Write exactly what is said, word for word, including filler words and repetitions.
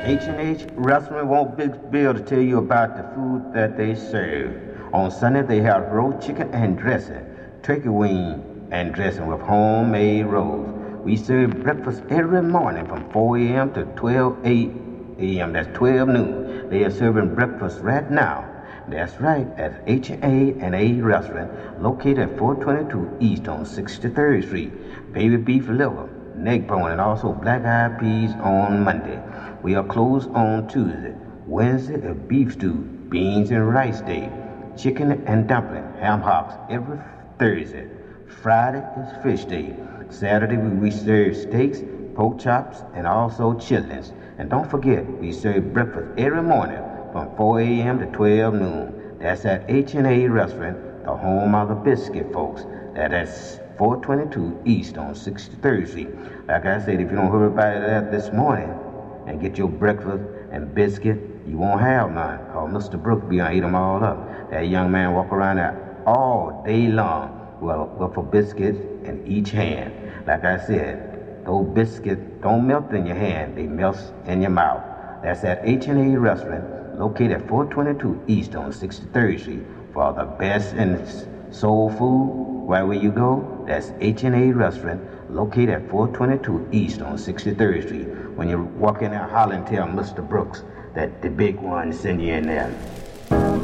H and H Restaurant want Big Bill to tell you about the food that they serve. On Sunday, they have roast chicken and dressing, turkey wing and dressing with homemade rolls. We serve breakfast every morning from four a.m. to twelve a.m. That's twelve noon. They are serving breakfast right now. That's right, at H and A and A Restaurant, located at four twenty-two East on sixty-third Street. Baby beef liver, neck bone, and also black-eyed peas on Monday. We are closed on Tuesday. Wednesday, a beef stew, beans and rice day, chicken and dumpling, ham hocks every Thursday. Friday is fish day. Saturday, we serve steaks, pork chops, and also chitlins. And don't forget, we serve breakfast every morning from four a.m. to twelve noon. That's at H and A Restaurant, the home of the biscuit folks. That is four twenty-two East on sixty-third Street. Like I said, if you don't hurry by that this morning and get your breakfast and biscuit, you won't have none. Cause Mister Brooks be gonna eat them all up. That young man walk around there all day long with, with a biscuit in each hand. Like I said, those biscuits don't melt in your hand, they melt in your mouth. That's at H and A Restaurant, located at four twenty-two East on sixty-third Street. For the best in soul food, wherever you go, that's H and A Restaurant, located at four twenty-two East on sixty-third Street. When you walk in there, holler and tell Mister Brooks that the big one send you in there.